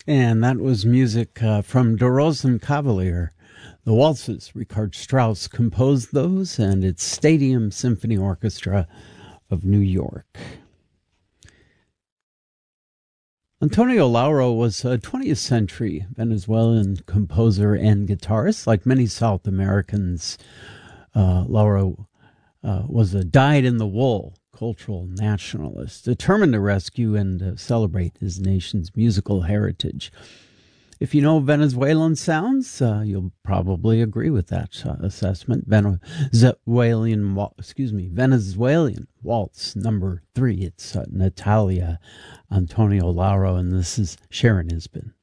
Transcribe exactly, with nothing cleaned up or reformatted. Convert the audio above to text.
And that was music uh, from Der Rosenkavalier. The waltzes, Richard Strauss composed those, and it's Stadium Symphony Orchestra of New York. Antonio Lauro was a twentieth century Venezuelan composer and guitarist. Like many South Americans, uh, Lauro uh, was a dyed-in-the-wool cultural nationalist, determined to rescue and uh, celebrate his nation's musical heritage. If you know Venezuelan sounds, uh, you'll probably agree with that uh, assessment. Venezuelan, excuse me, Venezuelan Waltz number three. It's uh, Natalia Antonio Lauro, and this is Sharon Isbin.